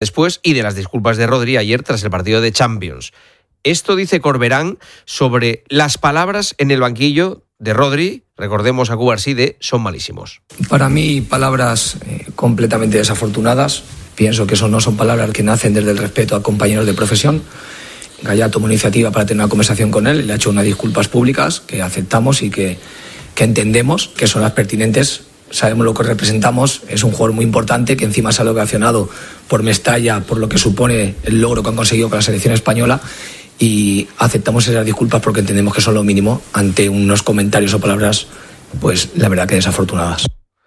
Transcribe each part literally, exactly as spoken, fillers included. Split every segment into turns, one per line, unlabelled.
después y de las disculpas de Rodri ayer tras el partido de Champions. Esto dice Corberán sobre las palabras en el banquillo de Rodri. Recordemos a Cubarsí de son malísimos.
Para mí, palabras eh, completamente desafortunadas. Pienso que eso no son palabras que nacen desde el respeto a compañeros de profesión. Gallá tomó iniciativa para tener una conversación con él, le ha hecho unas disculpas públicas que aceptamos y que, que entendemos que son las pertinentes. Sabemos lo que representamos, es un jugador muy importante que encima se ha ovacionado por Mestalla, por lo que supone el logro que han conseguido con la selección española, y aceptamos esas disculpas porque entendemos que son lo mínimo ante unos comentarios o palabras, pues la verdad que desafortunadas.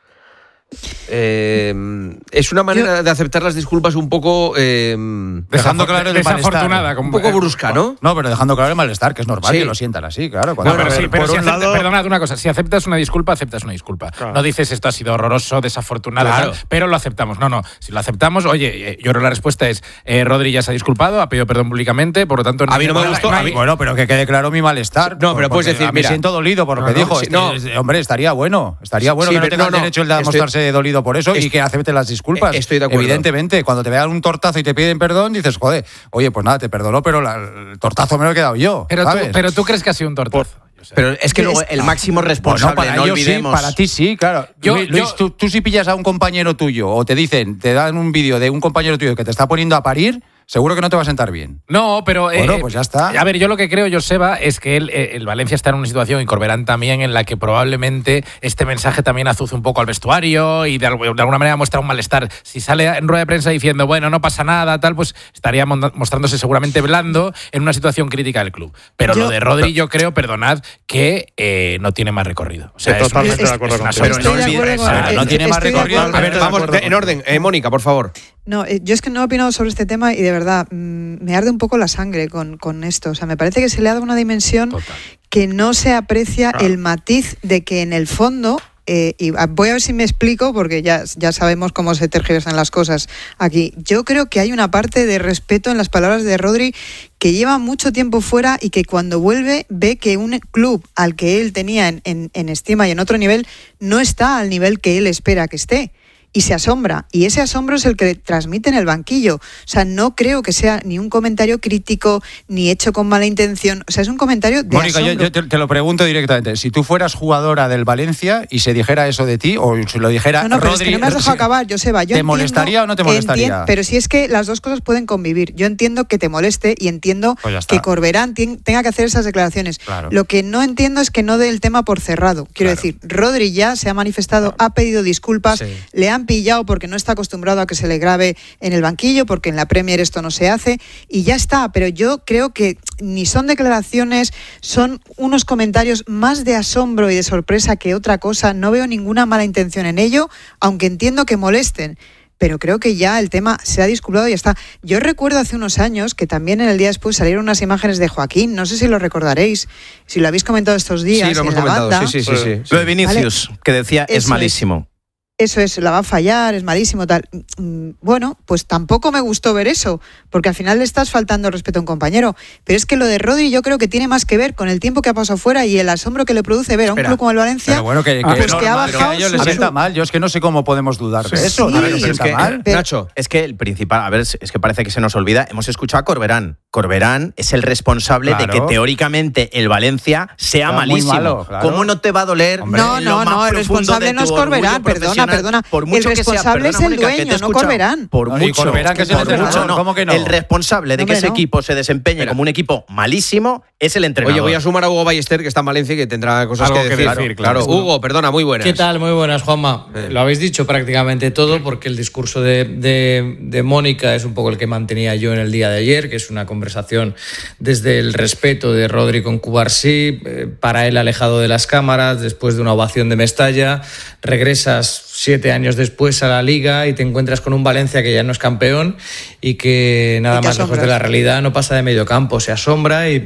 Eh, es una manera de aceptar las disculpas un poco eh,
dejando claro el
desafortunada,
un poco brusca, ¿no?
No, pero dejando claro el malestar, que es normal, sí, que lo sientan así, claro.
No, pero
ver,
sí, pero si
un
acepta,
lado...
perdonad una cosa, si aceptas una disculpa, aceptas una disculpa. Claro. No dices esto ha sido horroroso, desafortunado,
claro,
tal, pero lo aceptamos. No, no, si lo aceptamos, oye, yo creo que la respuesta es eh, Rodri ya se ha disculpado, ha pedido perdón públicamente, por lo tanto...
A mí no me gustó.
No hay, bueno, pero que quede claro mi malestar.
No, pero puedes decir,
me
mira,
siento dolido por lo
no,
que
no,
dijo.
sí,
este,
no.
este, hombre, estaría bueno, estaría bueno sí, que no tenga no, el derecho el de mostrarse estoy, dolido por eso
estoy,
y que acepte las disculpas.
Estoy de acuerdo.
Evidentemente, cuando te vean un tortazo y te piden perdón, dices, joder, oye, pues nada, te perdono, pero la, el tortazo me lo he quedado yo.
Pero
¿sabes?
tú, pero tú crees que ha sido un tortazo.
Pero es que luego el máximo responsable,
bueno, para
no
ellos
olvidemos.
Sí, para ti sí, claro.
Yo,
Luis,
yo,
tú, tú si pillas a un compañero tuyo o te dicen, te dan un vídeo de un compañero tuyo que te está poniendo a parir, seguro que no te va a sentar bien.
No, pero...
Bueno,
eh,
pues ya está.
A ver, yo lo que creo, Joseba, es que él, eh, el Valencia está en una situación, y Corberán también, en la que probablemente este mensaje también azuce un poco al vestuario y de, de alguna manera muestra un malestar. Si sale en rueda de prensa diciendo, bueno, no pasa nada, tal, pues estaría mostrándose seguramente blando en una situación crítica del club. Pero yo, lo de Rodri, yo creo, perdonad, que eh, no tiene más recorrido. O sea,
totalmente
es,
de acuerdo con
Pero
no
olvides,
o sea,
no tiene más recorrido.
A ver, vamos en orden. Eh, Mónica, por favor.
No, yo es que no he opinado sobre este tema y de verdad mmm, me arde un poco la sangre con, con esto. O sea, me parece que se le ha dado una dimensión Total. que no se aprecia claro. el matiz de que en el fondo, eh, y voy a ver si me explico porque ya, ya sabemos cómo se tergiversan las cosas aquí. Yo creo que hay una parte de respeto en las palabras de Rodri que lleva mucho tiempo fuera y que cuando vuelve ve que un club al que él tenía en, en, en estima y en otro nivel no está al nivel que él espera que esté. Y se asombra, y ese asombro es el que transmite en el banquillo. O sea, no creo que sea ni un comentario crítico, ni hecho con mala intención. O sea, es un comentario de
Mónica,
asombro.
yo, yo te, te lo pregunto directamente. Si tú fueras jugadora del Valencia y se dijera eso de ti, o se lo dijera
No, no, pero
Rodri,
es que no me has dejado acabar, Joseba. Yo
¿Te
entiendo,
molestaría o no te molestaría?
Entien, pero si es que las dos cosas pueden convivir. Yo entiendo que te moleste y entiendo
pues
que Corberán ten, tenga que hacer esas declaraciones.
Claro.
Lo que no entiendo es que no dé el tema por cerrado. Quiero claro. decir, Rodri ya se ha manifestado, claro. ha pedido disculpas, sí. le han pillado porque no está acostumbrado a que se le grabe en el banquillo, porque en la Premier esto no se hace, y ya está. Pero yo creo que ni son declaraciones, son unos comentarios más de asombro y de sorpresa que otra cosa. No veo ninguna mala intención en ello, aunque entiendo que molesten. Pero creo que ya el tema se ha disculpado y ya está. Yo recuerdo hace unos años que también en el día después salieron unas imágenes de Joaquín, no sé si lo recordaréis, si lo habéis comentado estos días.
Sí, lo hemos
en la
comentado,
banda.
sí, sí, sí, sí.
Lo de Vinicius, ¿vale? Que decía,
Eso
es malísimo.
Es. Eso es, la va a fallar, es malísimo, tal. Bueno, pues tampoco me gustó ver eso, porque al final le estás faltando respeto a un compañero. Pero es que lo de Rodri yo creo que tiene más que ver con el tiempo que ha pasado fuera y el asombro que le produce ver a un
Espera,
club como el Valencia,
pero bueno, que, que,
pues
normal,
que ha bajado.
Que a ellos les
su...
sienta mal. Yo es que no sé cómo podemos dudar de eso.
Sí,
a ver, les
pero es
sienta
que,
mal.
Pero,
Nacho,
es que el principal, a ver, es que parece que se nos olvida, hemos escuchado a Corberán. Corberán es el responsable claro. de que teóricamente el Valencia sea claro, malísimo.
Malo, claro.
¿Cómo no te va a doler?
Hombre, no, no, no, el responsable no es Corberán, perdona, perdona.
Por mucho
el responsable
que sea, perdona,
es el
Mónica,
dueño, no Corberán.
Por
no,
mucho,
Corberán, que
por
es el
mucho no.
¿Cómo que no?
El responsable de
no,
que ese
no.
equipo se desempeñe Espera. como un equipo malísimo es el entrenador.
Oye, voy a sumar a Hugo Ballester, que está en Valencia y que tendrá cosas
Algo
que
que
decir.
decir
claro,
claro.
claro. Hugo, perdona, muy buenas.
¿Qué tal? Muy buenas, Juanma. Eh. Lo habéis dicho prácticamente todo, porque el discurso de, de, de Mónica es un poco el que mantenía yo en el día de ayer, que es una conversación desde el respeto de Rodri con Cubarsí, eh, para él alejado de las cámaras, después de una ovación de Mestalla, regresas siete años después a la Liga y te encuentras con un Valencia que ya no es campeón y que nada y más lejos de la realidad no pasa de medio campo, se asombra y, y,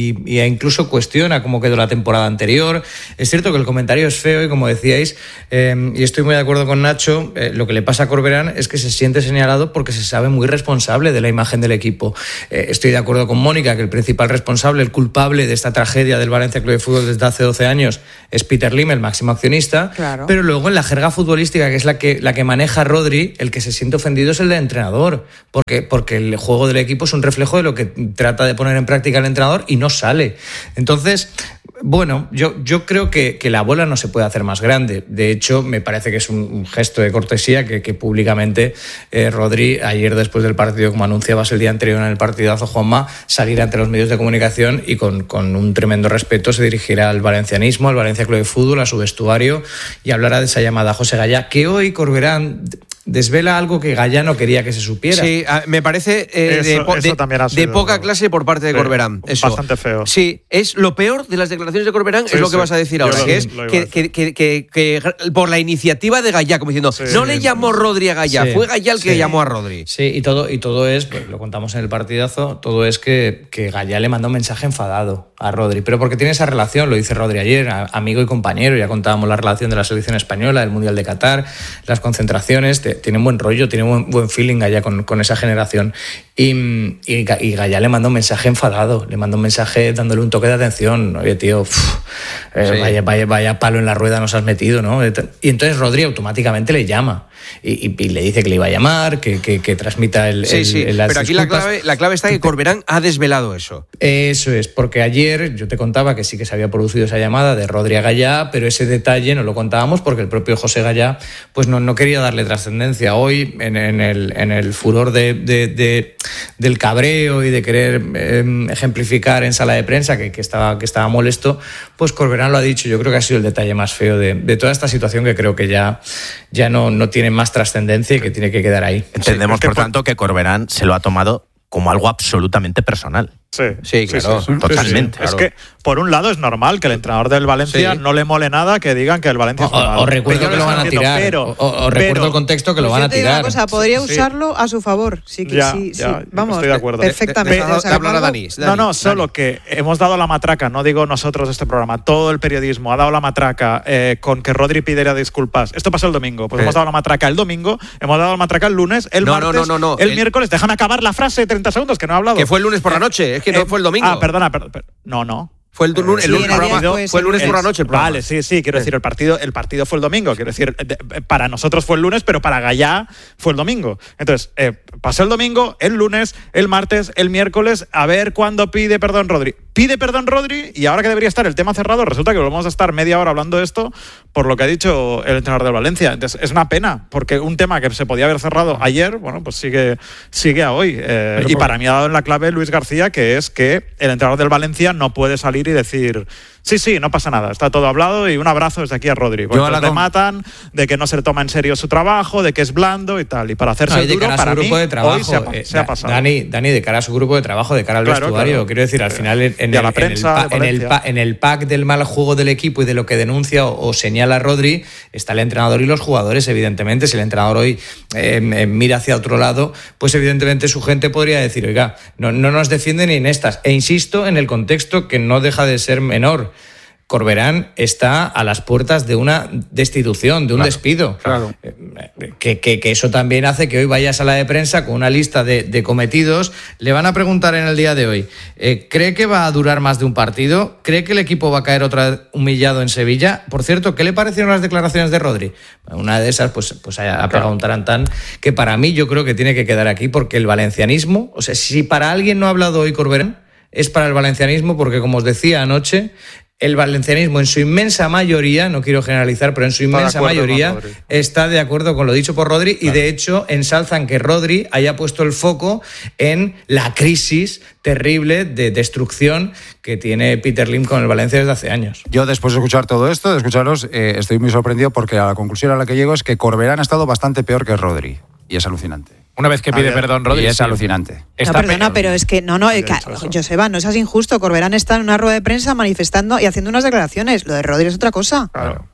y, y incluso cuestiona cómo quedó la temporada anterior. Es cierto que el comentario es feo y, como decíais, eh, y estoy muy de acuerdo con Nacho, eh, lo que le pasa a Corberán es que se siente señalado porque se sabe muy responsable de la imagen del equipo. Eh, estoy de acuerdo con Mónica que el principal responsable, el culpable de esta tragedia del Valencia Club de Fútbol desde hace doce años es Peter Lim, el máximo accionista,
claro.
Pero luego en la jerga futbolística, que es la que, la que maneja Rodri, el que se siente ofendido es el del entrenador, porque, porque el juego del equipo es un reflejo de lo que trata de poner en práctica el entrenador y no sale. Entonces, bueno, yo, yo creo que, que la bola no se puede hacer más grande. De hecho, me parece que es un, un gesto de cortesía que, que públicamente eh, Rodri, ayer después del partido, como anunciabas el día anterior en el partidazo, Juanma, salir ante los medios de comunicación y con, con un tremendo respeto se dirigirá al valencianismo, al Valencia Club de Fútbol, a su vestuario, y hablará de esa llamada a José Gallá, que hoy Corberán desvela algo que Gallá no quería que se supiera.
Sí, me parece eh,
eso,
de,
eso
de, de poca clase por parte de sí, Corberán. Eso.
Bastante feo.
Sí, es lo peor de las declaraciones de Corberán, sí, es lo que sí. vas a decir ahora,
Yo
que
lo,
es
lo
que, que, que, que, que por la iniciativa de Gallá, como diciendo, sí, no sí, le llamó sí. Rodri a Gallá, sí, fue Gallá el que sí. llamó a Rodri.
Sí, y todo, y todo es, pues, lo contamos en el partidazo, todo es que, que Gallá le mandó un mensaje enfadado a Rodri, pero porque tiene esa relación, lo dice Rodri ayer, amigo y compañero, ya contábamos la relación de la selección española, el Mundial de Qatar, las concentraciones, te, tienen buen rollo, tiene buen, buen feeling Gallá con, con esa generación. Y, y, y Gallá le mandó un mensaje enfadado, le mandó un mensaje dándole un toque de atención. Oye, tío, uf, eh, sí. vaya, vaya, vaya palo en la rueda nos has metido, ¿no? Y entonces Rodri automáticamente le llama y, y, y le dice que le iba a llamar, que, que, que transmita el,
sí,
el,
sí.
el, las
Pero aquí la clave, la clave está que Corberán ha desvelado eso.
Eso es, porque ayer yo te contaba que sí que se había producido esa llamada de Rodri a Gallá, pero ese detalle no lo contábamos porque el propio José Gallá pues no, no quería darle trascendencia. Hoy, en, en, el, en el furor de, de, de, del cabreo y de querer eh, ejemplificar en sala de prensa que, que, estaba, que estaba molesto, pues Corberán lo ha dicho. Yo creo que ha sido el detalle más feo de, de toda esta situación, que creo que ya, ya no, no tiene más trascendencia y que tiene que quedar ahí.
Entendemos, sí, por tanto, que Corberán se lo ha tomado como algo absolutamente personal.
Sí,
sí, claro,
sí, sí,
totalmente.
Sí, sí. Claro. Es que, por un lado, es normal que el entrenador del Valencia sí. no le mole nada que digan que el Valencia es malo.
Os recuerdo pero que lo van a tirar. Pero, o, o recuerdo pero, el contexto que lo van a tirar.
Cosa, podría usarlo sí. a su favor. Sí, que
ya,
sí,
ya,
sí. Vamos,
estoy de acuerdo.
Perfectamente.
De, de, de, de, de Dani,
no, no, solo Dani. Que hemos dado la matraca, no digo nosotros este programa, todo el periodismo ha dado la matraca eh, con que Rodri pidiera disculpas. Esto pasó el domingo. Pues eh. hemos dado la matraca el domingo, hemos dado la matraca el lunes, el
no,
martes,
no, no, no, no.
el,
el
miércoles. Déjame acabar la frase de treinta segundos que no he hablado.
Que fue el lunes por la noche, es que no
eh,
fue el domingo.
Ah, perdona, per, per, no, no.
Fue el, lunes,
sí,
el, lunes, programa,
después,
fue el lunes
el,
por la noche el programa.
Vale, sí, sí, quiero decir, el partido, el partido fue el domingo. Quiero decir, para nosotros fue el lunes, pero para Gallá fue el domingo. Entonces, eh, pasó el domingo, el lunes, el martes, el miércoles, a ver cuándo pide perdón Rodri. Pide perdón Rodri y ahora que debería estar el tema cerrado, resulta que volvemos a estar media hora hablando de esto por lo que ha dicho el entrenador del Valencia. Entonces, es una pena, porque un tema que se podía haber cerrado ayer, bueno, pues sigue, sigue a hoy. Eh, y para mí ha dado en la clave Luis García, que es que el entrenador del Valencia no puede salir y decir... Sí, sí, no pasa nada, está todo hablado y un abrazo desde aquí a Rodri. Porque le con... matan de que no se le toma en serio su trabajo, de que es blando y tal. Y para hacerse
no,
el duro,
de cara a su
para
grupo
mí,
de trabajo,
hoy se ha,
eh,
se ha pasado.
Dani, Dani, de cara a su grupo de trabajo, de cara al claro, vestuario, claro. quiero decir, al final en, en, el, prensa, en, el, en, el pa, en el pack del mal juego del equipo y de lo que denuncia o, o señala Rodri, está el entrenador y los jugadores, evidentemente. Si el entrenador hoy eh, mira hacia otro lado, pues evidentemente su gente podría decir, oiga, no, no nos defienden ni en estas. E insisto en el contexto que no deja de ser menor. Corberán está a las puertas de una destitución, de un claro, despido.
Claro.
Que, que, que eso también hace que hoy vaya a sala de prensa con una lista de, de cometidos. Le van a preguntar en el día de hoy, eh, ¿cree que va a durar más de un partido? ¿Cree que el equipo va a caer otra vez humillado en Sevilla? Por cierto, ¿qué le parecieron las declaraciones de Rodri? Una de esas, pues, pues ha, ha pegado un tarantán que para mí yo creo que tiene que quedar aquí porque el valencianismo, o sea, si para alguien no ha hablado hoy Corberán, es para el valencianismo porque, como os decía anoche, el valencianismo en su inmensa mayoría, no quiero generalizar, pero en su inmensa mayoría está de acuerdo con lo dicho por Rodri claro. y de hecho ensalzan que Rodri haya puesto el foco en la crisis terrible de destrucción que tiene Peter Lim con el Valencia desde hace años.
Yo después de escuchar todo esto, de escucharos, eh, estoy muy sorprendido porque a la conclusión a la que llego es que Corberán ha estado bastante peor que Rodri y es alucinante.
Una vez que pide perdón, Rodri,
es sí. alucinante.
No, perdona, pero es que no, no, eh, Joseba, no seas injusto. Corberán está en una rueda de prensa manifestando y haciendo unas declaraciones. Lo de Rodri es otra cosa.
Claro.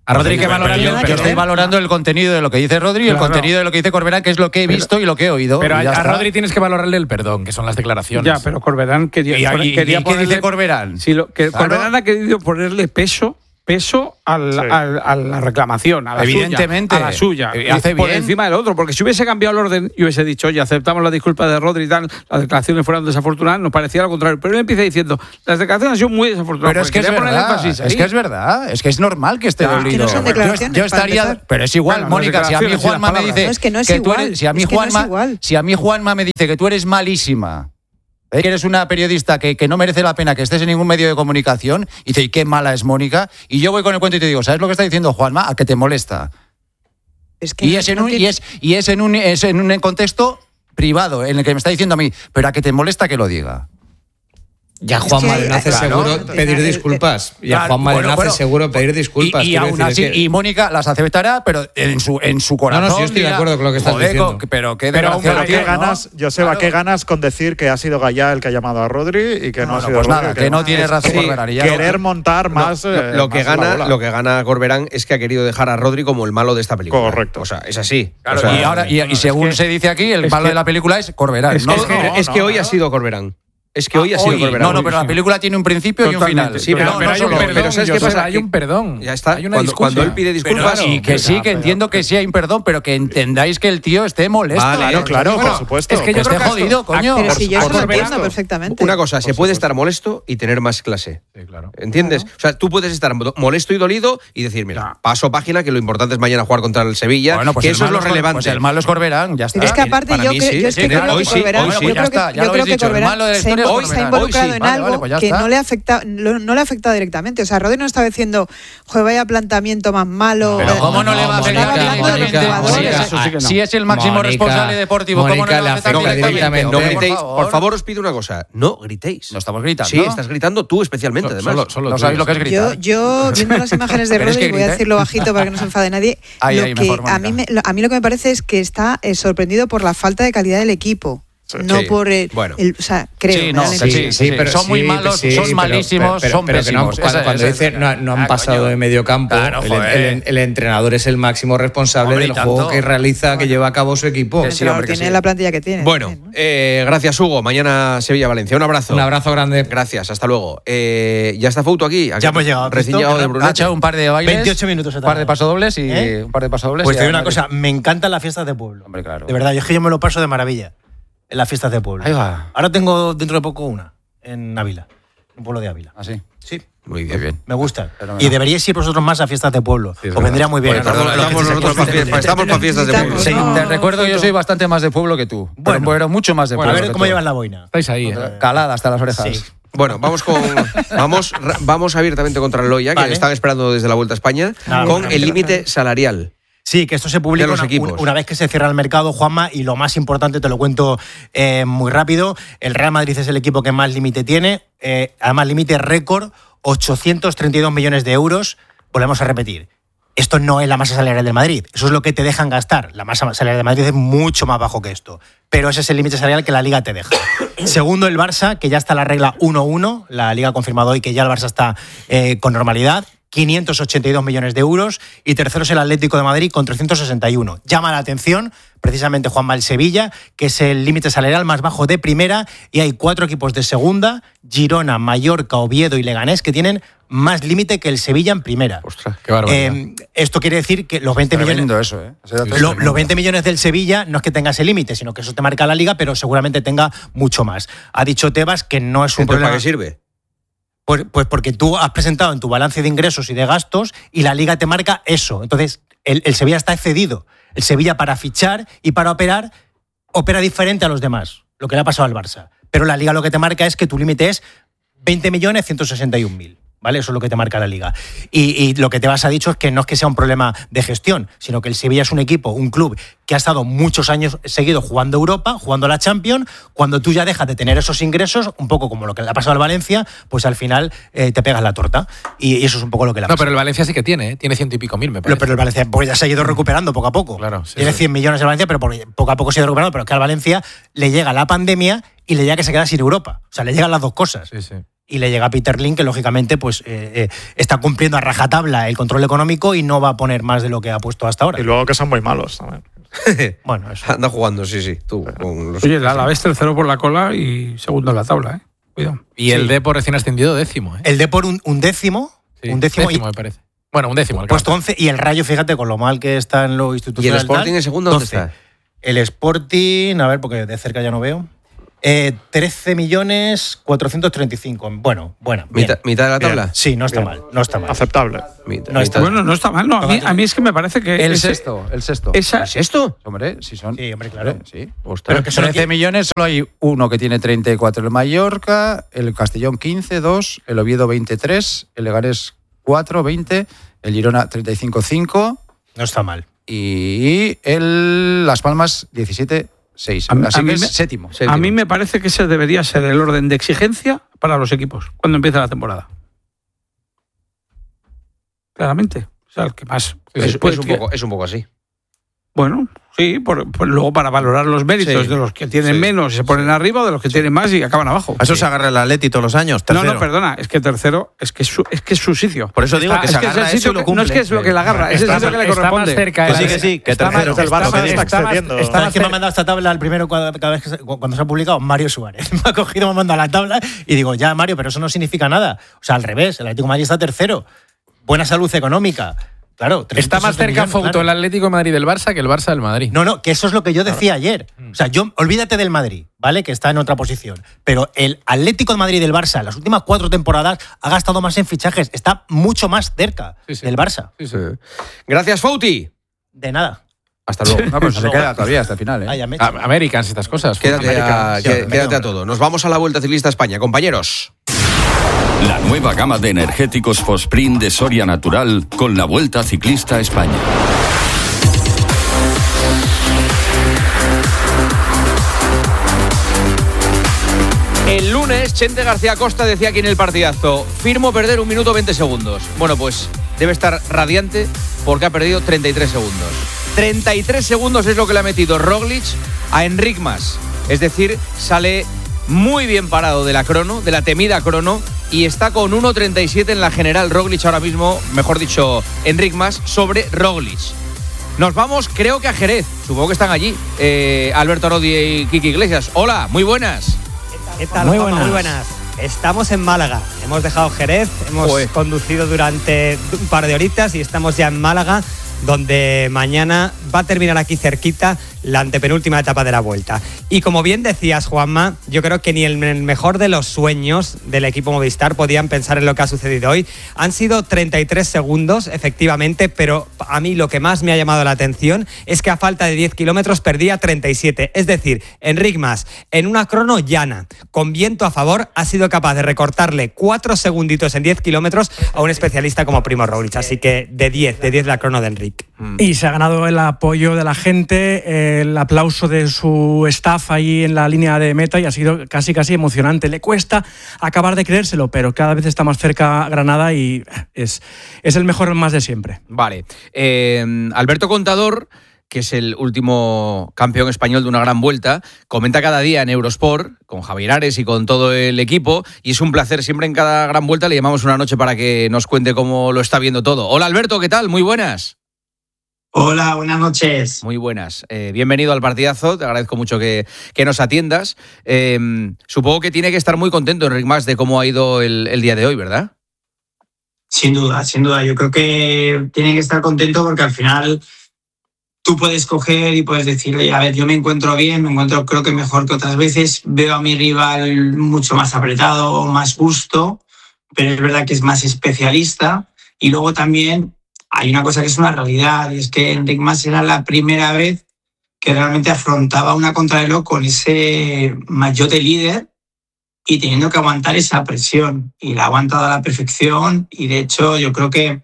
A Rodri hay que valorarle.
Yo, yo estoy valorando el contenido de lo que dice Rodri y el
Claro.
contenido de lo que dice Corberán, que es lo que he visto
Pero-
y lo que he oído.
Pero
y
a,
ya
a
está.
Rodri tienes que valorarle el perdón, que son las declaraciones.
Ya, pero Corberán quería,
¿Y, y-
quería
y qué dice Corberán?
Sí, lo, que
Claro.
Corberán ha querido ponerle peso peso al,
Sí.
al- a la reclamación, a la
Evidentemente.
suya, a la suya,
Eh,
y
hace
por
bien.
encima del otro, porque si hubiese cambiado el orden y hubiese dicho, oye, aceptamos la disculpa de Rodri y tal, las declaraciones fueron desafortunadas, nos parecía lo contrario, pero él empieza diciendo, las declaraciones han sido muy desafortunadas.
Pero es que es
quería poner
verdad,
énfasis
es
ahí.
que es verdad, es que es normal que esté
Ya,
dolido.
que no son
Yo-
declaraciones,
yo,
para
estaría,
empezar.
pero es igual,
Claro,
Mónica,
las
si a mí
declaraciones y las
Juanma me
palabras.
dice
No, es que no es
tú
igual,
eres- si a mí
es que no es
Juanma,
igual.
si a mí Juanma me dice que tú eres malísima, ¿eh? que eres una periodista que, que no merece la pena que estés en ningún medio de comunicación, y dice, ¿y qué mala es Mónica? Y yo voy con el cuento y te digo, ¿sabes lo que está diciendo Juanma? A que te molesta.
Es que
Y
no-
es en
no
un,
tiene-
y es, y es en un, es en un contexto privado, en el que me está diciendo a mí, pero a que te molesta que lo diga.
Ya
Es
Juanma
que-
le hace
claro,
seguro
claro.
pedir disculpas. Y a
Claro,
Juanma
bueno,
le hace
bueno.
seguro pedir disculpas.
Y, y
Quiero
aún
decir,
así,
es que-
y Mónica las aceptará, pero en su, en su corazón.
No, no, sí, yo estoy de
dirá,
acuerdo con lo que estás
"Joder,
diciendo".
co- Pero qué
Pero,
desgraciado
pero
tío,
qué
¿no?
ganas, Joseba,
Claro.
qué ganas con decir que ha sido Gallá el que ha llamado a Rodri y que no,
No,
ha
no,
sido
pues
Rodri,
nada, que no tiene razón
sí,
Corberán, y ya
querer
no-
montar más.
Lo,
eh,
lo que
más la
gana,
bola.
lo que gana Corberán es que ha querido dejar a Rodri como el malo de esta película.
Correcto.
O sea, es así.
Claro,
O sea,
y ahora y, y según
que-
se dice aquí, el
es
malo
que-
de la película es Corberán.
es
no,
que-
es que,
no,
es que
no,
hoy
no.
ha sido Corberán. Es que hoy ha sido
Hoy,
Corberán.
no, no, pero la película tiene un principio y un
Totalmente.
final.
Sí, pero,
no,
no,
no
hay
solo
un
hoy.
perdón. Pero ¿sabes qué
Joseba,
pasa?
hay un perdón.
Ya está.
Hay una
Cuando,
disculpa.
cuando él pide disculpas.
Y que sí, que entiendo que sí hay un perdón, pero que entendáis que el tío esté molesto.
Vale,
Claro, claro,
Bueno,
por supuesto.
es que
Que
yo
esté
creo que esto-
jodido, coño.
Pero si yo
por
eso lo
supuesto.
entiendo perfectamente.
Una cosa, se puede estar molesto y tener más clase.
Sí, claro.
¿Entiendes? O sea, tú puedes estar mo- molesto y dolido y decir, mira,
Ya.
paso página, que lo importante es mañana jugar contra el Sevilla,
Bueno, pues
que
el
eso es
malo
lo relevante.
Pues el malo es Corberán, ya está.
Pero es que aparte
para
yo,
mí
creo-
sí,
yo es que
sí,
creo
hoy
que
sí,
Corberán,
hoy sí.
yo
Ya
creo
está,
que,
ya
yo
lo
creo
habéis
que
dicho, el
Corberán
malo de la
se ha
historia es
invo-
Corberán.
se ha
Hoy
involucrado
sí,
en
hoy
algo
sí. Pues ya
que
está.
no le ha afectado, lo- no le ha afectado directamente. O sea, Rodri no estaba diciendo, joder, vaya planteamiento más malo.
Pero
eh,
¿cómo no le va a
Estaba
afectar
hablando de los
directamente?
jugadores.
Si es-
Eso sí que no.
Si es el máximo
Mónica,
responsable deportivo, ¿cómo no
Mónica
le va a
le
afectar
afecta
directamente?
No
directamente.
gritéis.
Por
Por
favor.
favor, os pido una cosa. No gritéis.
No estamos gritando.
Sí, estás gritando tú especialmente, además.
Solo, solo
No
tú,
sabéis lo que es
sí.
gritar.
Yo, yo, viendo las imágenes de
Pero es
Rodri,
que
voy a
grita, ¿eh?
decirlo bajito para que no se enfade nadie.
Ahí,
lo
ahí,
que
mejor,
a, mí
Mónica.
me, lo- a mí lo que me parece es que está eh, sorprendido por la falta de calidad del equipo. No
Sí.
por el,
Bueno.
el- o sea, creo.
Sí,
me
no,
da la
sí,
impresión.
sí, sí. Son muy malos, son
pero-
malísimos,
pero-
son
pero que no han-
pésimos.
cuando
Esa-
cuando
esa-
dice no, no han
Ah,
pasado
coño.
de medio campo,
Claro,
el,
joder.
el- el entrenador es el máximo responsable
Hombre, y
del
tanto.
juego que realiza, que lleva a cabo su equipo.
El
sí,
entrenador
hombre, que
tiene
sí.
la plantilla que tiene.
Bueno,
también, ¿no?
eh, gracias, Hugo. Mañana Sevilla-Valencia. Un abrazo.
Un abrazo grande.
Gracias, hasta luego. Eh, ya está Fouto aquí.
Ya hemos llegado,
Recién
Cristo,
llegado de
¿verdad?
Ha
Brunete.
echado un par de bailes.
veintiocho minutos ha
Un par de
tardado.
pasodobles y
¿Eh?
un par de pasodobles.
Pues
y
te digo
ya
una
Madrid.
cosa, me encantan las fiestas de pueblo.
Hombre, claro.
De verdad, yo es que yo me lo paso de maravilla en las fiestas de pueblo.
Ahí va.
Ahora tengo dentro de poco una, en Ávila, en un pueblo de Ávila.
Así.
Sí,
Muy bien.
bien.
me gusta.
Fenomenal.
Y deberíais ir vosotros más a fiestas de pueblo.
Sí, es
Os vendría
verdad.
muy bien.
Bueno, estamos,
Lo que
estamos
se-
nosotros para fiestas, estamos para fiestas de pueblo.
Sí,
No,
te recuerdo, yo
Fouto.
soy bastante más de pueblo que tú.
Bueno.
Bueno, pero mucho más de
Bueno,
A
pueblo.
ver
que
cómo
tú.
llevas la boina.
Estáis ahí. ¿eh?
Calada hasta las orejas.
Sí.
Bueno, vamos con vamos ra- vamos abiertamente contra el Loya, que
Vale.
están esperando desde la Vuelta a España,
Nada,
con
bueno,
el límite salarial.
Sí, que esto se publica
De los
una,
equipos.
una vez que se cierra el mercado, Juanma, y lo más importante, te lo cuento eh, muy rápido, el Real Madrid es el equipo que más límite tiene, eh, además límite récord, ochocientos treinta y dos millones de euros, volvemos a repetir. Esto no es la masa salarial del Madrid, eso es lo que te dejan gastar. La masa salarial del Madrid es mucho más bajo que esto, pero ese es el límite salarial que la Liga te deja. Segundo, el Barça, que ya está la regla uno uno, la Liga ha confirmado hoy que ya el Barça está eh, con normalidad, quinientos ochenta y dos millones de euros, y tercero es el Atlético de Madrid con trescientos sesenta y uno. Llama la atención precisamente Juanma el Sevilla, que es el límite salarial más bajo de primera, y hay cuatro equipos de segunda, Girona, Mallorca, Oviedo y Leganés, que tienen más límite que el Sevilla en primera.
Ostras.
Qué barbaridad.
Eh, esto quiere decir que los veinte millones...
Tremendo eso, ¿eh? Ese dato es
Lo-
tremendo.
los veinte millones del Sevilla no es que tenga ese límite, sino que eso te marca la Liga, pero seguramente tenga mucho más. Ha dicho Tebas que no es un
Entonces,
problema.
¿para qué sirve?
Pues, pues porque tú has presentado en tu balance de ingresos y de gastos y la Liga te marca eso. Entonces, el, el Sevilla está excedido. El Sevilla para fichar y para operar, opera diferente a los demás, lo que le ha pasado al Barça. Pero la Liga lo que te marca es que tu límite es veinte millones ciento sesenta y un mil. ¿Vale? Eso es lo que te marca la Liga. Y, y lo que Tebas ha dicho es que no es que sea un problema de gestión, sino que el Sevilla es un equipo, un club que ha estado muchos años seguidos jugando Europa, jugando la Champions. Cuando tú ya dejas de tener esos ingresos, un poco como lo que le ha pasado al Valencia, pues al final eh, te pegas la torta. Y, y eso es un poco lo que le ha
No,
pasado.
pero el Valencia sí que tiene, ¿eh? Tiene ciento y pico mil, me
Pero,
parece.
pero el Valencia pues ya se ha ido recuperando poco a poco.
Claro, sí,
Tiene
sí.
cien millones el Valencia, pero por- poco a poco se ha ido recuperando. Pero es que al Valencia le llega la pandemia y le llega que se queda sin Europa. O sea, le llegan las dos cosas.
Sí, sí.
y le llega a Peter Lim, que lógicamente pues eh, eh, está cumpliendo a rajatabla el control económico y no va a poner más de lo que ha puesto hasta ahora.
Y luego que son muy malos también.
Bueno, eso. Anda jugando, sí, sí. Tú, con los...
Oye, el Alavés tercero por la cola y segundo en la tabla, ¿eh? Cuidado.
Y
Sí.
el Depor recién ascendido décimo, ¿eh?
El Depor un, un décimo,
Sí,
un décimo,
décimo
y,
me parece. Bueno, un décimo. el
puesto
campo.
once, y el Rayo, fíjate, con lo mal que está en lo
¿Y
institucional.
el Sporting
tal,
en segundo dónde
doce.
está?
El Sporting, a ver, porque de cerca ya no veo. Eh, trece millones cuatrocientos treinta y cinco. Bueno, bueno. bien.
¿Mitad, mitad de la
Bien.
tabla?
Sí, no está
Bien.
mal. No está mal.
Aceptable.
Mitad,
No está-
mitad.
Bueno, no está mal, no. A mí, a mí es que me parece que.
El
ese-
sexto, el sexto.
Esa,
¿Es esto?
Hombre, si son.
Sí, hombre, claro.
Sí.
Ostras.
Pero que son
trece millones, solo hay uno que tiene treinta y cuatro, el Mallorca, el Castellón quince, dos, el Oviedo veintitrés, el Leganés cuatro, veinte, el Girona treinta y cinco, cinco
No está mal.
y el Las Palmas diecisiete, seis.
A mí-
Así
a mí
que es
me-
séptimo.
Séptimo.
a mí me parece que ese debería ser el orden de exigencia para los equipos cuando empieza la temporada. Claramente. O sea, el que más.
Es,
después
es un
que-
poco, es un poco así.
Bueno, sí, por, por- luego para valorar los méritos
Sí.
de los que tienen
Sí.
menos y se ponen arriba, o de los que tienen más y acaban abajo.
A eso se agarra el Atleti todos los años,
No,
tercero.
no, perdona, es que tercero es que es su, es que es su sitio.
Por eso digo
Está-
que
es
se
es el
agarra a eso
sitio
y lo
que- No es
cumple.
que es lo que le agarra, es el
Está
sitio que le
más- está
corresponde.
más cerca
Que
el-
sí, que sí, que
está más-
tercero.
El
está
Barça
más-
está
está más-
excediendo.
está
¿Sabes
más
quién me ha
cer-
mandado esta tabla al primero cada, cada vez que se- cuando se ha publicado? Mario Suárez. Me ha cogido, me ha mandado la tabla y digo, ya, Mario, pero eso no significa nada. O sea, al revés, el Atlético de Madrid está tercero. Buena salud económica. Claro,
Está más
trescientos sesenta
cerca
millones,
Fouto
claro.
el Atlético de Madrid del Barça que el Barça del Madrid.
No, no, que eso es lo que yo decía ayer. O sea, yo olvídate del Madrid, ¿vale? Que está en otra posición. Pero el Atlético de Madrid del Barça, en las últimas cuatro temporadas, ha gastado más en fichajes. Está mucho más cerca
Sí, sí.
del Barça.
Sí, sí.
Gracias, Fouti.
De nada.
Hasta luego.
No, pues se queda todavía hasta el final, ¿eh?
Ah, ya me he
A-
hecho.
Americans, estas cosas.
Quédate, a,
Americano.
qué-
Sí,
quédate a
venga.
todo. Nos vamos a la Vuelta Ciclista a España, compañeros.
La nueva gama de energéticos Fosprint de Soria Natural con la Vuelta Ciclista a España.
El lunes, Chente García Costa decía aquí en el partidazo: firmo perder un minuto veinte segundos. Bueno, pues debe estar radiante porque ha perdido treinta y tres segundos. treinta y tres segundos es lo que le ha metido Roglic a Enric Mas. Es decir, sale muy bien parado de la crono, de la temida crono, y está con uno treinta y siete en la general Roglic ahora mismo, mejor dicho, Enric Mas sobre Roglic. Nos vamos, creo que a Jerez. Supongo que están allí. Eh, Alberto Rodi y Kiki Iglesias. Hola, muy buenas.
¿Qué tal,
Muy
Juanma?
buenas.
Muy buenas. Estamos en Málaga. Hemos dejado Jerez, hemos
Joder.
conducido durante un par de horitas y estamos ya en Málaga, donde mañana va a terminar aquí cerquita la antepenúltima etapa de la Vuelta. Y como bien decías, Juanma, yo creo que ni en el mejor de los sueños del equipo Movistar podían pensar en lo que ha sucedido hoy. Han sido treinta y tres segundos, efectivamente, pero a mí lo que más me ha llamado la atención es que a falta de diez kilómetros perdía treinta y siete. Es decir, Enric Mas, en una crono llana, con viento a favor, ha sido capaz de recortarle cuatro segunditos en diez kilómetros a un especialista como Primo Roglic. Así que de diez, de diez la crono de Enric.
Y se ha ganado el apoyo de la gente, el aplauso de su staff ahí en la línea de meta, y ha sido casi casi emocionante. Le cuesta acabar de creérselo, pero cada vez está más cerca Granada y es, es el mejor más de siempre.
Vale. Eh, Alberto Contador, que es el último campeón español de una gran vuelta, comenta cada día en Eurosport con Javier Ares y con todo el equipo, y es un placer. Siempre en cada gran vuelta le llamamos una noche para que nos cuente cómo lo está viendo todo. Hola Alberto, ¿qué tal? Muy buenas.
Hola, buenas noches.
Muy buenas. Eh, bienvenido al partidazo. Te agradezco mucho que, que nos atiendas. Eh, supongo que tiene que estar muy contento Enric Mas de cómo ha ido el, el día de hoy, ¿verdad?
Sin duda, sin duda. Yo creo que tiene que estar contento porque al final tú puedes coger y puedes decirle, a ver, yo me encuentro bien, me encuentro creo que mejor que otras veces, veo a mi rival mucho más apretado, más justo, pero es verdad que es más especialista. Y luego también hay una cosa que es una realidad, y es que Enric Mas era la primera vez que realmente afrontaba una contrarreloj con ese maillot líder y teniendo que aguantar esa presión. Y la ha aguantado a la perfección, y de hecho yo creo que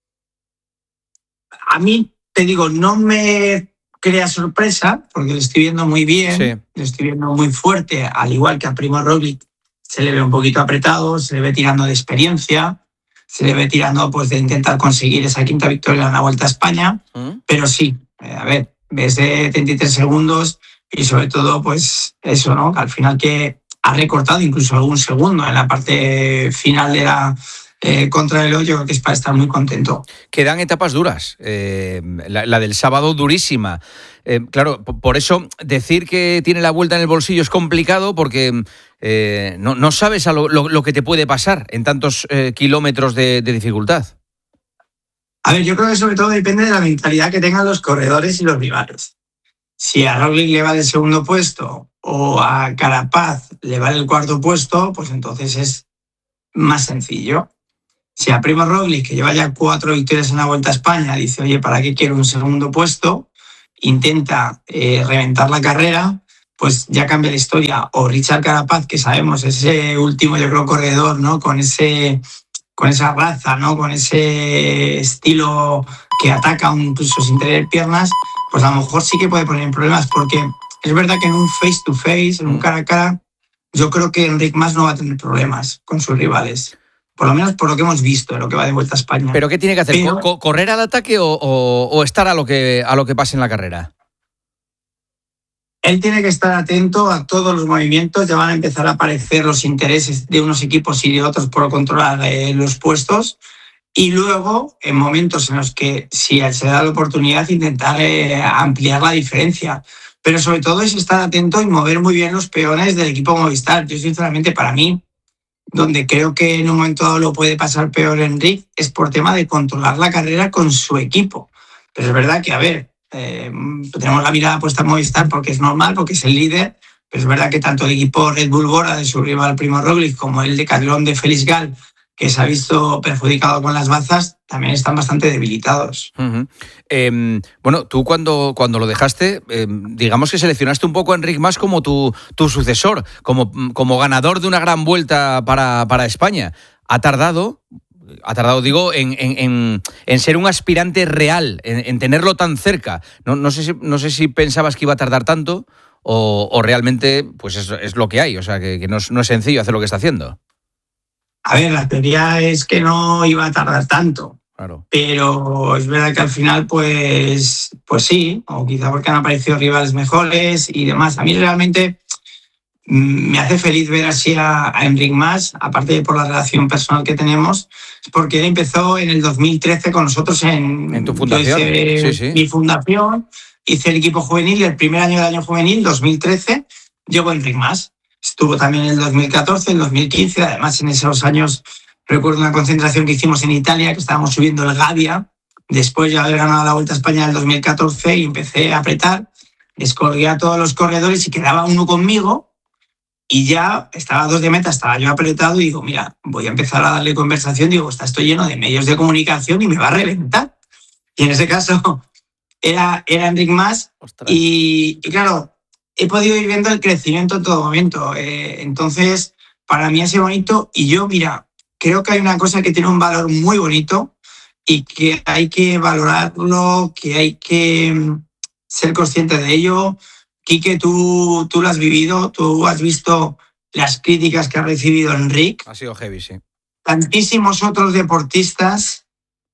a mí, te digo, no me crea sorpresa porque lo estoy viendo muy bien,
Sí.
lo estoy viendo muy fuerte, al igual que a Primo Roglic se le ve un poquito apretado, se le ve tirando de experiencia, se le ve tirando pues de intentar conseguir esa quinta victoria en la Vuelta a España,
¿Mm?
pero sí, eh, a ver, ves de treinta y tres segundos y sobre todo pues eso, ¿no? Que al final que ha recortado incluso algún segundo en la parte final de la eh, contra el hoyo, creo que es para estar muy contento.
Quedan etapas duras, eh, la, la del sábado durísima. Eh, claro, por eso decir que tiene la vuelta en el bolsillo es complicado porque eh, no, no sabes a lo, lo, lo que te puede pasar en tantos eh, kilómetros de, de dificultad.
A ver, yo creo que sobre todo depende de la mentalidad que tengan los corredores y los rivales. Si a Roglic le vale el segundo puesto o a Carapaz le vale el cuarto puesto, pues entonces es más sencillo. Si a Primo Roglic, que lleva ya cuatro victorias en la Vuelta a España, dice, oye, ¿para qué quiero un segundo puesto? Intenta eh, reventar la carrera, pues ya cambia la historia. O Richard Carapaz, que sabemos, ese último, yo creo, corredor, ¿no? Con ese, con esa raza, ¿no? Con ese estilo que ataca incluso sin tener piernas, pues a lo mejor sí que puede poner en problemas, porque es verdad que en un face to face, en un cara a cara, yo creo que Enric Mas no va a tener problemas con sus rivales. Por lo menos por lo que hemos visto en lo que va de Vuelta a España.
¿Pero qué tiene que hacer?
Pero,
¿Co- ¿Correr al ataque o, o, o estar a lo que a lo que pase en la carrera?
Él tiene que estar atento a todos los movimientos. Ya van a empezar a aparecer los intereses de unos equipos y de otros por controlar eh, los puestos. Y luego, en momentos en los que, si se da la oportunidad, intentar eh, ampliar la diferencia. Pero sobre todo es estar atento y mover muy bien los peones del equipo Movistar. Yo, sinceramente, para mí, donde creo que en un momento dado lo puede pasar peor Enric, es por tema de controlar la carrera con su equipo. Pero es verdad que, a ver, eh, tenemos la mirada puesta en Movistar porque es normal, porque es el líder, pero es verdad que tanto el equipo Red Bull Bora de su rival Primo Roglic como el de Decathlon de Félix Gall, que se ha visto perjudicado con las bazas, también están bastante debilitados.
Uh-huh. Eh, bueno, tú cuando, cuando lo dejaste, eh, digamos que seleccionaste un poco a Enric Mas como tu, tu sucesor, como, como ganador de una gran vuelta para, para España. Ha tardado, ha tardado, digo, en, en, en, en ser un aspirante real, en, en tenerlo tan cerca. No, no, sé si, no sé si pensabas que iba a tardar tanto o, o realmente pues es, es lo que hay, o sea, que, que no, es, no es sencillo hacer lo que está haciendo.
A ver, la teoría es que no iba a tardar tanto.
Claro.
Pero es verdad que al final, pues, pues sí, o quizá porque han aparecido rivales mejores y demás. A mí realmente me hace feliz ver así a, a Enric Mas, aparte de por la relación personal que tenemos, porque él empezó en el dos mil trece con nosotros en,
en tu fundación.
Yo hice
sí, sí.
mi fundación, hice el equipo juvenil y el primer año del año juvenil, dos mil trece, llegó Enric Mas. Estuvo también en el dos mil catorce, en el dos mil quince, además en esos años recuerdo una concentración que hicimos en Italia, que estábamos subiendo el Gavia, después de haber ganado la Vuelta a España del dos mil catorce, y empecé a apretar, descolgué a todos los corredores y quedaba uno conmigo, y ya estaba a dos de meta, estaba yo apretado y digo, mira, voy a empezar a darle conversación, digo, está esto lleno de medios de comunicación y me va a reventar. Y en ese caso era, era Enric Mas, y, y claro, he podido ir viendo el crecimiento en todo momento. Eh, entonces, para mí ha sido bonito. Y yo, mira, creo que hay una cosa que tiene un valor muy bonito y que hay que valorarlo, que hay que ser consciente de ello. Quique, tú, tú lo has vivido, tú has visto las críticas que ha recibido Enric.
Ha sido heavy, sí.
Tantísimos otros deportistas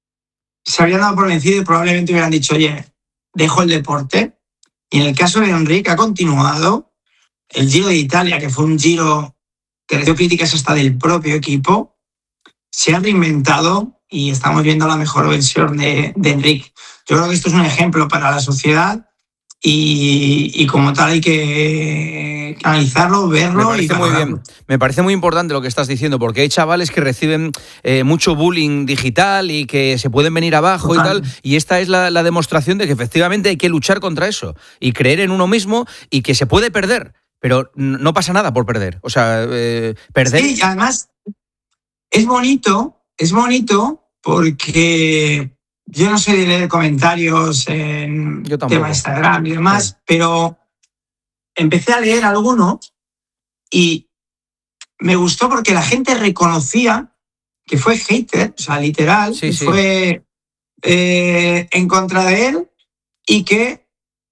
se habrían dado por vencido y probablemente hubieran dicho, oye, dejo el deporte. Y en el caso de Enric ha continuado. El Giro de Italia, que fue un giro que recibió críticas hasta del propio equipo, se ha reinventado y estamos viendo la mejor versión de, de Enric. Yo creo que esto es un ejemplo para la sociedad y, y como tal hay que analizarlo, verlo.
Me parece
y
muy bien. Me parece muy importante lo que estás diciendo, porque hay chavales que reciben eh, mucho bullying digital y que se pueden venir abajo. Total. Y tal, y esta es la, la demostración de que efectivamente hay que luchar contra eso y creer en uno mismo y que se puede perder, pero no pasa nada por perder. O sea, eh, perder...
Sí, y además es bonito, es bonito porque yo no soy de leer comentarios en tema de Instagram y demás, sí. Pero empecé a leer algunos y me gustó porque la gente reconocía que fue hater, o sea, literal,
sí,
que
sí.
fue eh, en contra de él y que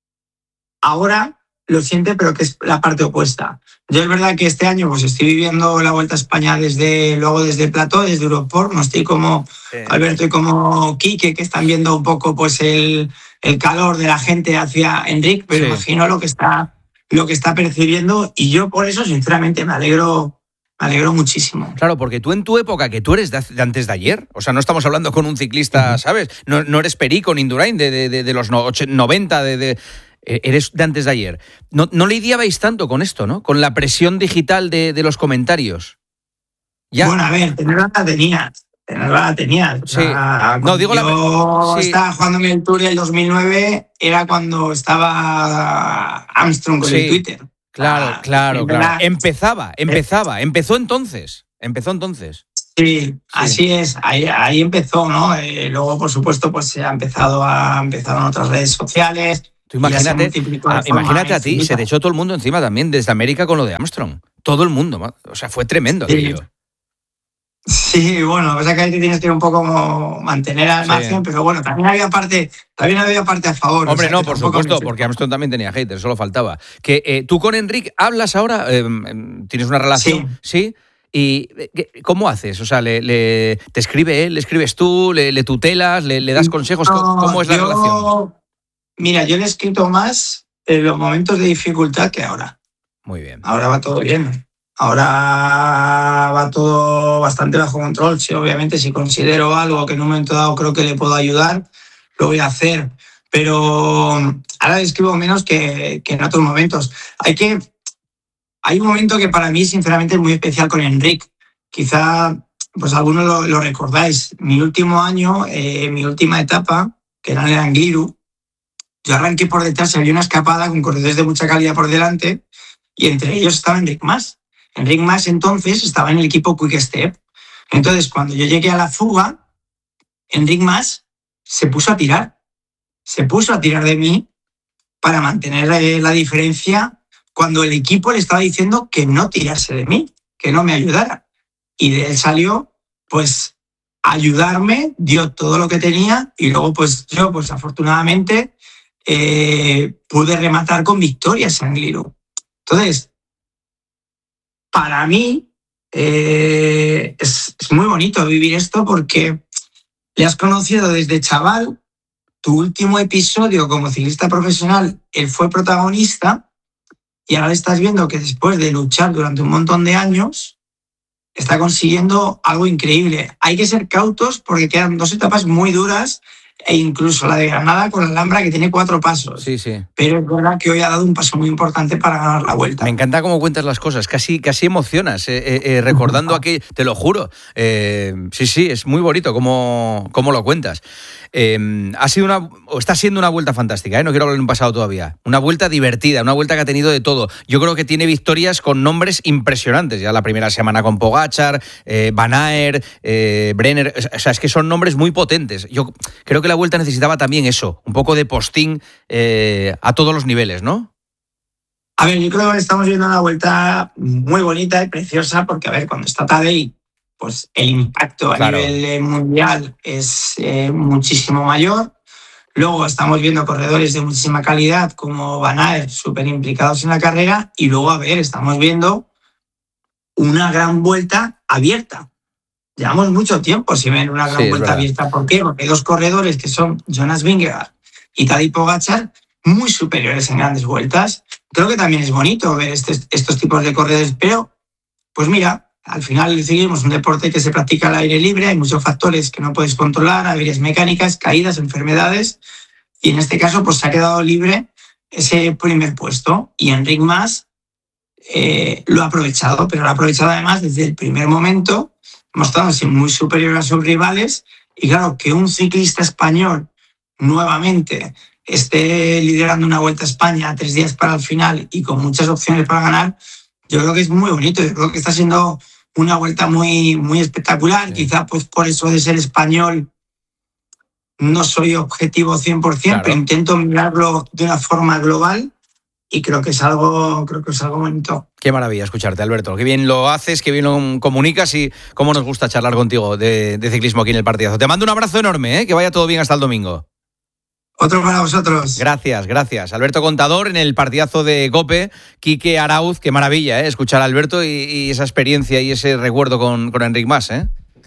ahora lo siente, pero que es la parte opuesta. Yo es verdad que este año pues estoy viviendo la Vuelta a España desde luego desde el plató, desde Europort, no estoy como sí. Alberto y como Quique, que están viendo un poco pues el, el calor de la gente hacia Enric, pero sí. Imagino lo que está lo que está percibiendo, y yo por eso sinceramente me alegro. Me alegro muchísimo.
Claro, porque tú en tu época, que tú eres de, de antes de ayer, o sea, no estamos hablando con un ciclista, uh-huh. ¿sabes? No, no eres Perico ni Indurain de, de, de, de los noventa, de, de, eres de antes de ayer. No, no lidiabais tanto con esto, ¿no? Con la presión digital de, de los comentarios.
¿Ya? Bueno, a ver, tenerla la tenías. Tenerla la tenías.
Sí. O sea, no, digo
yo
la... sí.
estaba jugando en el Tour el dos mil nueve, era cuando estaba Armstrong con sí. el Twitter.
Claro, ah, claro, claro. Empezaba, empezaba, empezó entonces, empezó entonces.
Sí, sí. así es, ahí, ahí empezó, ¿no? Eh, luego, por supuesto, pues se ha empezado a empezaron otras redes sociales.
Tú imagínate, a, imagínate a ti, infinita. Se te echó todo el mundo encima también desde América con lo de Armstrong. Todo el mundo, o sea, fue tremendo
sí.
aquello.
Sí, bueno, o sea que ahí te tienes que un poco como mantener al margen, sí. pero bueno, también había parte, también había parte a favor.
Hombre,
o sea,
no, por supuesto, porque Armstrong también tenía haters, solo faltaba. Que eh, tú con Enric hablas ahora, eh, tienes una relación, ¿sí? ¿sí? ¿Y cómo haces? O sea, le, le, ¿te escribe él, le escribes tú, le, le tutelas, le, le das consejos? No, ¿Cómo es la
yo,
relación?
Mira, yo le he escrito más en los momentos de dificultad que ahora.
Muy bien.
Ahora va todo bien. Ahora va todo bastante bajo control. Sí, obviamente, si considero algo que en un momento dado creo que le puedo ayudar, lo voy a hacer. Pero ahora le escribo menos que, que en otros momentos. Hay que, hay un momento que para mí, sinceramente, es muy especial con Enric. Quizá, pues algunos lo, lo recordáis. Mi último año, eh, mi última etapa, que era en el Angliru, yo arranqué por detrás, había una escapada con corredores de mucha calidad por delante, y entre ellos estaba Enric Mas. Enric Mas entonces estaba en el equipo Quick Step. Entonces, cuando yo llegué a la fuga, Enric Mas se puso a tirar. Se puso a tirar de mí para mantener eh, la diferencia cuando el equipo le estaba diciendo que no tirase de mí, que no me ayudara. Y de él salió, pues, a ayudarme, dio todo lo que tenía y luego, pues, yo, pues, afortunadamente, eh, pude rematar con victorias en Angliru. Entonces, para mí eh, es, es muy bonito vivir esto porque le has conocido desde chaval, tu último episodio como ciclista profesional, él fue protagonista y ahora estás viendo que después de luchar durante un montón de años, está consiguiendo algo increíble. Hay que ser cautos porque quedan dos etapas muy duras e incluso la de Granada con la Alhambra que tiene cuatro pasos.
Sí, sí.
Pero es verdad que hoy ha dado un paso muy importante para ganar la Vuelta.
Me encanta cómo cuentas las cosas, casi, casi emocionas, eh, eh, eh, recordando aquello, te lo juro. Eh, sí, sí, es muy bonito cómo, cómo lo cuentas. Eh, ha sido una, o está siendo una vuelta fantástica, ¿eh? No quiero hablar en un pasado todavía. Una vuelta divertida, una vuelta que ha tenido de todo. Yo creo que tiene victorias con nombres impresionantes. Ya la primera semana con Pogačar, eh, Van Aert, eh, Brenner. O sea, es que son nombres muy potentes. Yo creo que la vuelta necesitaba también eso, un poco de postín eh, a todos los niveles, ¿no?
A ver, yo creo que estamos viendo una vuelta muy bonita y preciosa porque, a ver, cuando está Tadej, pues el impacto claro. a nivel mundial es eh, muchísimo mayor. Luego estamos viendo corredores de muchísima calidad como Van Aert, súper implicados en la carrera. Y luego, a ver, estamos viendo una gran vuelta abierta. Llevamos mucho tiempo sin ver una gran sí, vuelta abierta. ¿Por qué? Porque hay dos corredores que son Jonas Vingegaard y Tadej Pogačar muy superiores en grandes vueltas. Creo que también es bonito ver este, estos tipos de corredores, pero pues mira, al final el ciclismo es un deporte que se practica al aire libre, hay muchos factores que no puedes controlar, averías mecánicas, caídas, enfermedades, y en este caso pues se ha quedado libre ese primer puesto y Enric Mas eh, lo ha aprovechado, pero lo ha aprovechado además desde el primer momento, mostrándose muy superior a sus rivales, y claro, que un ciclista español nuevamente esté liderando una Vuelta a España a tres días para el final y con muchas opciones para ganar, yo creo que es muy bonito, yo creo que está siendo una vuelta muy, muy espectacular. Sí. Quizá pues por eso de ser español no soy objetivo cien por ciento, claro. pero intento mirarlo de una forma global y creo que es algo, creo que es algo bonito.
Qué maravilla escucharte, Alberto. Qué bien lo haces, qué bien lo comunicas y cómo nos gusta charlar contigo de, de ciclismo aquí en El Partidazo. Te mando un abrazo enorme, ¿eh? Que vaya todo bien hasta el domingo.
Otro para vosotros.
Gracias, gracias. Alberto Contador en el partidazo de COPE. Quique Arauz, qué maravilla, ¿eh? Escuchar a Alberto y, y esa experiencia y ese recuerdo con, con Enric Mas, ¿eh?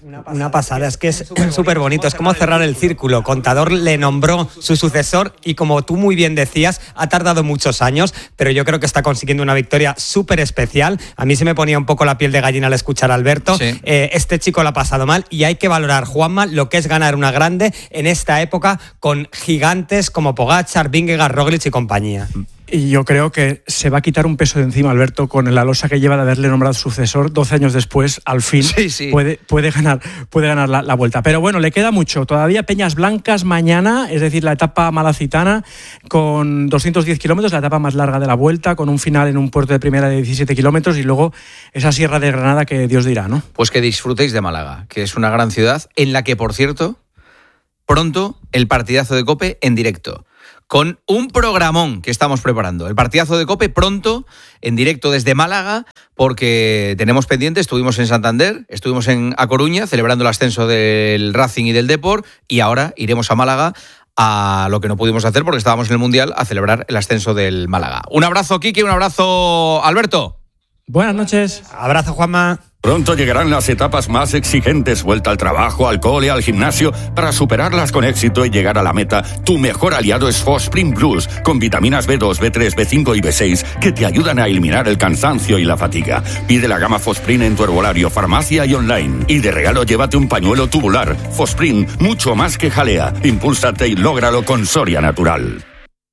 Una pasada, es que es súper bonito, es como cerrar el círculo. Contador le nombró su sucesor y como tú muy bien decías, ha tardado muchos años, pero yo creo que está consiguiendo una victoria súper especial. A mí se me ponía un poco la piel de gallina al escuchar a Alberto. Sí. Eh, este chico lo ha pasado mal y hay que valorar, Juanma, lo que es ganar una grande en esta época con gigantes como Pogačar, Vingegaard, Roglic y compañía.
Y yo creo que se va a quitar un peso de encima, Alberto, con la losa que lleva de haberle nombrado sucesor. doce años después, al fin, sí, sí. Puede, puede ganar, puede ganar la, la vuelta. Pero bueno, le queda mucho. Todavía Peñas Blancas mañana, es decir, la etapa malacitana, con doscientos diez kilómetros, la etapa más larga de la vuelta, con un final en un puerto de primera de diecisiete kilómetros y luego esa Sierra de Granada que Dios dirá, ¿no?
Pues que disfrutéis de Málaga, que es una gran ciudad en la que, por cierto, pronto el partidazo de COPE en directo. Con un programón que estamos preparando. El partidazo de COPE pronto, en directo desde Málaga, porque tenemos pendiente, estuvimos en Santander, estuvimos en A Coruña, celebrando el ascenso del Racing y del Depor, y ahora iremos a Málaga a lo que no pudimos hacer porque estábamos en el Mundial, a celebrar el ascenso del Málaga. Un abrazo, Kiki, un abrazo, Alberto.
Buenas noches.
Abrazo, Juanma.
Pronto llegarán las etapas más exigentes, vuelta al trabajo, al cole, al gimnasio. Para superarlas con éxito y llegar a la meta, tu mejor aliado es Fosprin Plus, con vitaminas B dos, B tres, B cinco y B seis, que te ayudan a eliminar el cansancio y la fatiga. Pide la gama Fosprin en tu herbolario, farmacia y online. Y de regalo llévate un pañuelo tubular. Fosprin, mucho más que jalea. Impúlsate y lógralo con Soria Natural.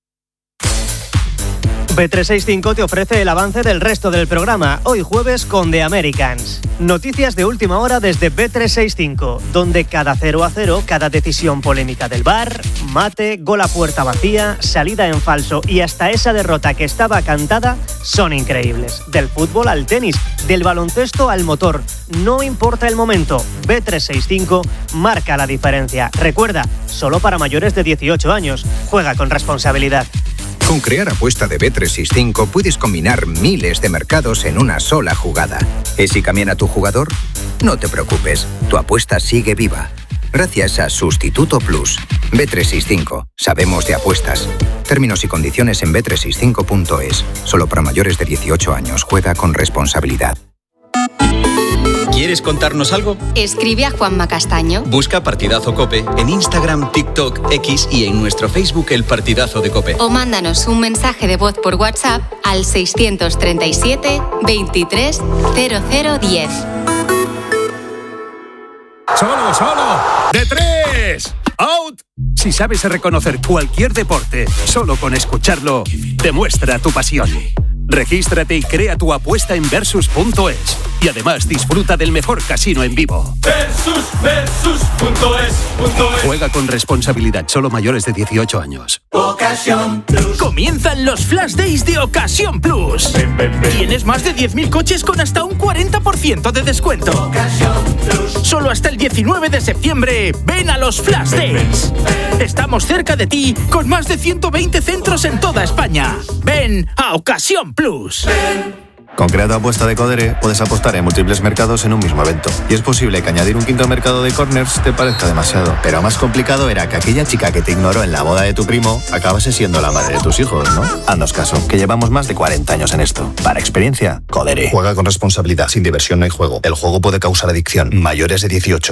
B trescientos sesenta y cinco te ofrece el avance del resto del programa, hoy jueves con The Americans. Noticias de última hora desde B trescientos sesenta y cinco, donde cada cero a cero, cada decisión polémica del V A R, mate, gol a puerta vacía, salida en falso y hasta esa derrota que estaba cantada, son increíbles. Del fútbol al tenis, del baloncesto al motor, no importa el momento, B trescientos sesenta y cinco marca la diferencia. Recuerda, solo para mayores de dieciocho años, juega con responsabilidad.
Con Crear Apuesta de B trescientos sesenta y cinco puedes combinar miles de mercados en una sola jugada. ¿Y si cambian a tu jugador? No te preocupes, tu apuesta sigue viva. Gracias a Sustituto Plus. B trescientos sesenta y cinco. Sabemos de apuestas. Términos y condiciones en B trescientos sesenta y cinco punto es. Solo para mayores de dieciocho años. Juega con responsabilidad.
¿Quieres contarnos algo?
Escribe a Juanma Castaño.
Busca Partidazo COPE en Instagram, TikTok, X y en nuestro Facebook El Partidazo de COPE.
O mándanos un mensaje de voz por WhatsApp al seiscientos treinta y siete, veintitrés, cero cero diez.
¡Solo, solo! ¡De tres! ¡Out! Si sabes reconocer cualquier deporte solo con escucharlo, demuestra tu pasión. Regístrate y crea tu apuesta en Versus punto es. Y además disfruta del mejor casino en vivo.
Versus, Versus punto es.
Juega con responsabilidad, solo mayores de dieciocho años.
Ocasión Plus.
Comienzan los Flash Days de Ocasión Plus.
Ven, ven, ven.
Tienes más de diez mil coches con hasta un cuarenta por ciento de descuento.
Ocasión Plus.
Solo hasta el diecinueve de septiembre, ven a los Flash Days. Ven, ven. Estamos cerca de ti con más de ciento veinte centros en toda España. Ven a Ocasión Plus.
Ven.
Con Creado Apuesta de Codere puedes apostar en múltiples mercados en un mismo evento. Y es posible que añadir un quinto mercado de corners te parezca demasiado. Pero más complicado era que aquella chica que te ignoró en la boda de tu primo acabase siendo la madre de tus hijos, ¿no? Haznos caso, que llevamos más de cuarenta años en esto. Para experiencia, Codere.
Juega con responsabilidad. Sin diversión no hay juego. El juego puede causar adicción. Mayores de dieciocho.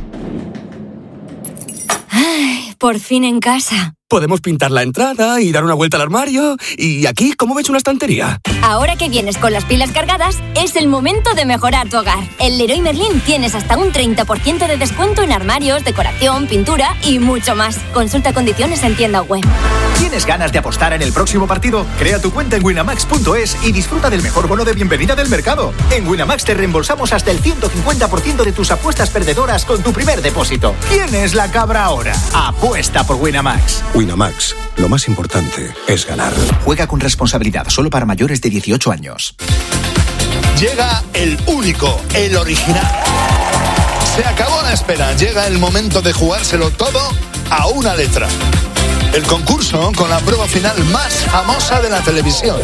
Ay, por fin en casa.
Podemos pintar la entrada y dar una vuelta al armario. Y aquí, ¿cómo ves una estantería?
Ahora que vienes con las pilas cargadas, es el momento de mejorar tu hogar. En Leroy Merlin tienes hasta un treinta por ciento de descuento en armarios, decoración, pintura y mucho más. Consulta condiciones en tienda web.
¿Tienes ganas de apostar en el próximo partido? Crea tu cuenta en winamax punto es y disfruta del mejor bono de bienvenida del mercado. En Winamax te reembolsamos hasta el ciento cincuenta por ciento de tus apuestas perdedoras con tu primer depósito. ¿Quién es la cabra ahora? Apuesta por Winamax.
Winamax, lo más importante es ganar.
Juega con responsabilidad, solo para mayores de dieciocho años.
Llega el único, el original. Se acabó la espera, llega el momento de jugárselo todo a una letra. El concurso con la prueba final más famosa de la televisión.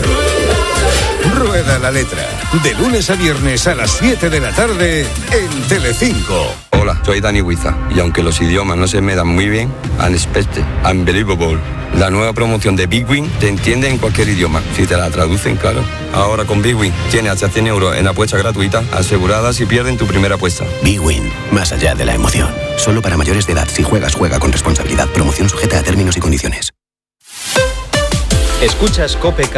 Rueda la letra, de lunes a viernes a las siete de la tarde en Telecinco.
Hola, soy Dani Huiza y aunque los idiomas no se me dan muy bien, unexpected, unbelievable. La nueva promoción de Big Win te entiende en cualquier idioma, si te la traducen, claro. Ahora con Big Win tienes hasta cien euros en apuesta gratuita asegurada si pierden tu primera apuesta.
Big Win, más allá de la emoción. Solo para mayores de edad. Si juegas, juega con responsabilidad. Promoción sujeta a términos y condiciones.
Escuchas COPE